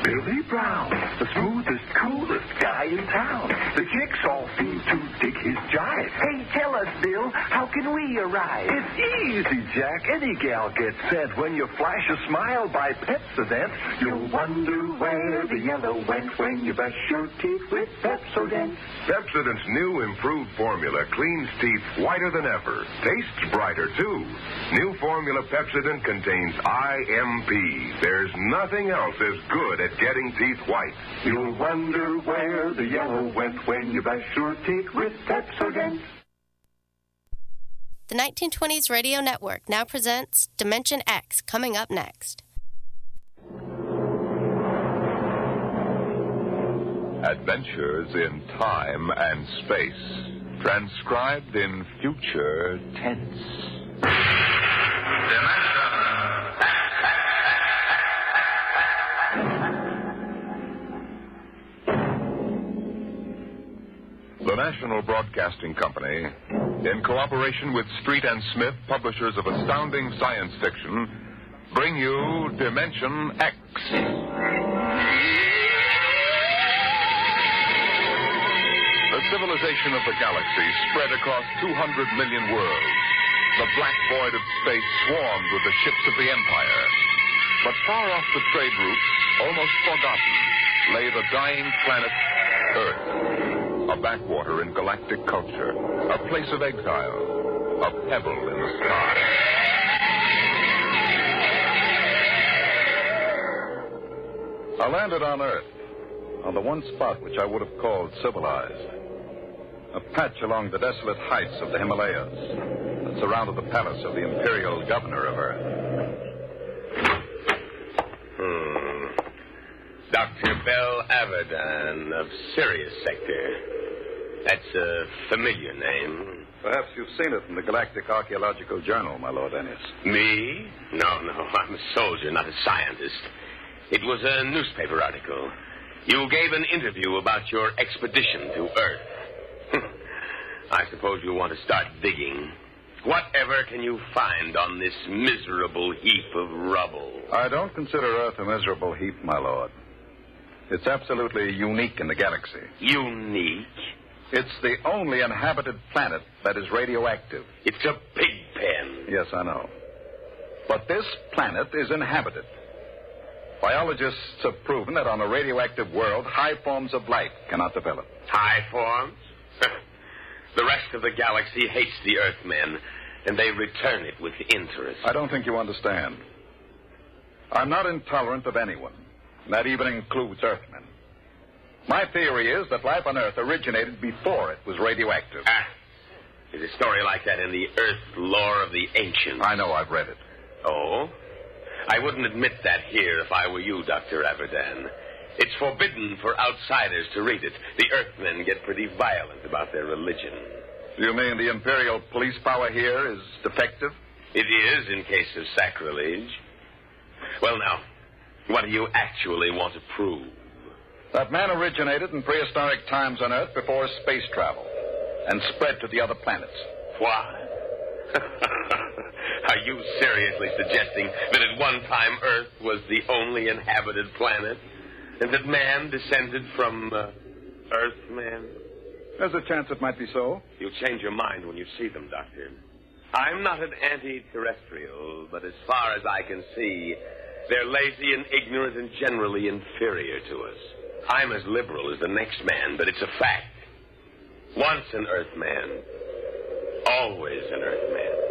Billy Brown, the smoothest, coolest guy in town. The chicks all seem to dig his jive. Hey, tell us, Bill, how can we arrive? It's easy, Jack. Any gal gets sent when you flash a smile by Pepsodent. You'll wonder where the yellow went when you brush your teeth with Pepsodent. Pepsodent's new improved formula cleans teeth whiter than ever. Tastes brighter, too. New formula Pepsodent contains IMP. There's nothing else as good at getting teeth white. You'll wonder where the yellow went when you brush your teeth with Pepsodent. The 1920s Radio Network now presents Dimension X, coming up next. Adventures in time and space, transcribed in future tense. The National Broadcasting Company, in cooperation with Street and Smith, publishers of astounding science fiction, bring you Dimension X. The civilization of the galaxy spread across 200 million worlds. The black void of space swarmed with the ships of the Empire. But far off the trade routes, almost forgotten, lay the dying planet Earth, a backwater in galactic culture, a place of exile, a pebble in the sky. I landed on Earth, on the one spot which I would have called civilized. A patch along the desolate heights of the Himalayas that surrounded the palace of the imperial governor of Earth. Dr. Bell Avedon of Sirius Sector. That's a familiar name. Perhaps you've seen it in the Galactic Archaeological Journal, my Lord Ennis. Me? No, I'm a soldier, not a scientist. It was a newspaper article. You gave an interview about your expedition to Earth. I suppose you want to start digging. Whatever can you find on this miserable heap of rubble? I don't consider Earth a miserable heap, my lord. It's absolutely unique in the galaxy. Unique? It's the only inhabited planet that is radioactive. It's a pig pen. Yes, I know. But this planet is inhabited. Biologists have proven that on a radioactive world, high forms of life cannot develop. High forms? The rest of the galaxy hates the Earthmen, and they return it with interest. I don't think you understand. I'm not intolerant of anyone. That even includes Earthmen. My theory is that life on Earth originated before it was radioactive. There's a story like that in the Earth lore of the ancients. I know, I've read it. Oh? I wouldn't admit that here if I were you, Dr. Avedon. It's forbidden for outsiders to read it. The Earthmen get pretty violent about their religion. You mean the imperial police power here is defective? It is in case of sacrilege. Well, now, what do you actually want to prove? That man originated in prehistoric times on Earth before space travel and spread to the other planets. What? Are you seriously suggesting that at one time Earth was the only inhabited planet? And that man descended from Earthmen? There's a chance it might be so. You'll change your mind when you see them, Doctor. I'm not an anti-terrestrial, but as far as I can see, they're lazy and ignorant and generally inferior to us. I'm as liberal as the next man, but it's a fact. Once an Earthman, always an Earthman.